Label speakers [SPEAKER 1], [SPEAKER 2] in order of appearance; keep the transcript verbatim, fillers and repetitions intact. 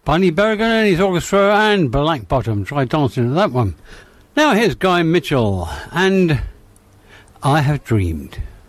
[SPEAKER 1] Bunny Berrigan and his orchestra and Black Bottom. Try dancing to that one. Now here's Guy Mitchell and I Have Dreamed.